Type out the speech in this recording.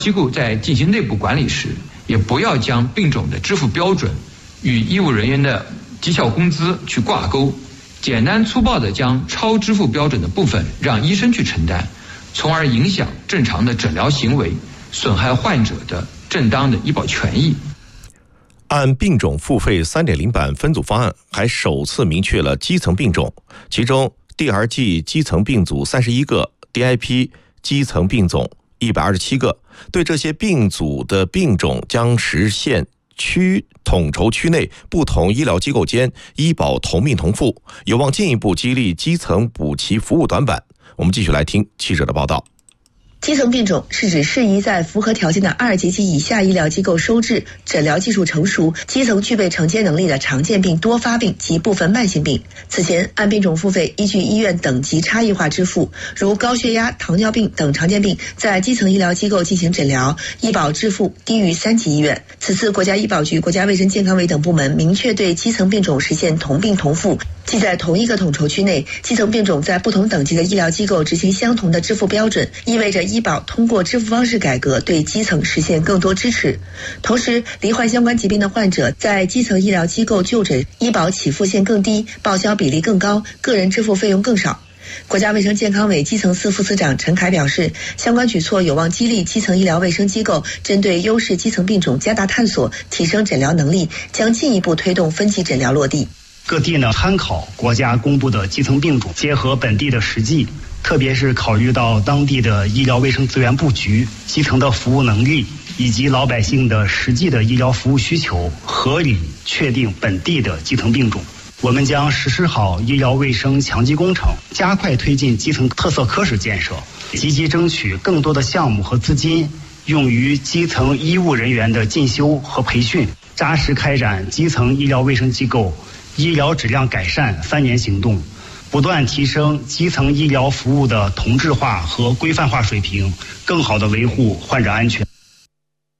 机构在进行内部管理时，也不要将病种的支付标准与医务人员的绩效工资去挂钩，简单粗暴地将超支付标准的部分让医生去承担，从而影响正常的诊疗行为，损害患者的正当的医保权益。 按病种付费 3.0 版分组方案还首次明确了基层病种，其中 DRG 基层病组31个， DIP 基层病种127个。对这些病组的病种将实现统筹区内不同医疗机构间医保同病同付，有望进一步激励基层补齐服务短板。我们继续来听记者的报道。 基层病种是指适宜在符合条件的2级及以下医疗机构收治、诊疗技术成熟、基层具备承接能力的常见病、多发病及部分慢性病。此前按病种付费依据医院等级差异化支付，如高血压、糖尿病等常见病在基层医疗机构进行诊疗，医保支付低于3级医院。此次国家医保局、国家卫生健康委等部门明确对基层病种实现同病同付，即在同一个统筹区内，基层病种在不同等级的医疗机构执行相同的支付标准，意味着医保通过支付方式改革对基层实现更多支持。同时，罹患相关疾病的患者在基层医疗机构就诊，医保起付线更低，报销比例更高，个人支付费用更少。国家卫生健康委基层司副司长陈凯表示，相关举措有望激励基层医疗卫生机构针对优势基层病种加大探索，提升诊疗能力，将进一步推动分级诊疗落地。 各地呢参考国家公布的基层病种，结合本地的实际，特别是考虑到当地的医疗卫生资源布局、基层的服务能力以及老百姓的实际的医疗服务需求，合理确定本地的基层病种。我们将实施好医疗卫生强基工程，加快推进基层特色科室建设，积极争取更多的项目和资金用于基层医务人员的进修和培训，扎实开展基层医疗卫生机构医疗质量改善3年行动，不断提升基层医疗服务的同质化和规范化水平，更好地维护患者安全。